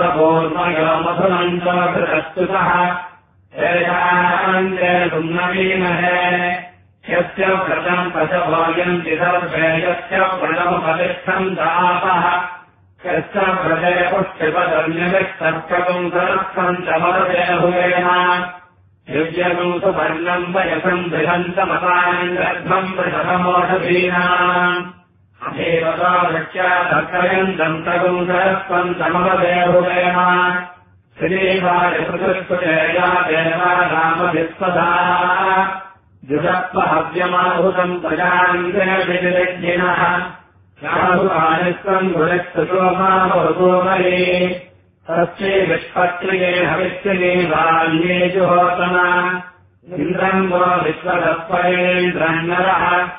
पूर्णयो मधुनम् चोकृतस्तुतः एषान्ते सुम्नवीमहे यस्य व्रतम् पशभोजन्ति सर्वे यस्य व्रतमुपतिष्ठम् दापः यस्य व्रते पुष्टिपदन्यविस्तर्पकम् सरस्थम् च मरुदेहुवेन युज्यकम् सुवर्णम् वयसम् बृहन्तमताम् गर्भम् वृषभमोषधीनाम् अधीवता वृक्षाधर्कयन्तम् तगुम् सरस्वम् च मरुदेहुवेन श्रीवायुपृथुष्पुजेया देवा रामविस्पदा जुषत्वहव्यमाहुतम् प्रजान्तेभिर्विघ्निनः याहुकानिस्त्वम् गुणस्तुतोमावगोमये तस्यै विष्पत्रिये हविष्यने बाल्ये जुहोतन इन्द्रम् वो विश्वदत्परेन्द्रम् नरः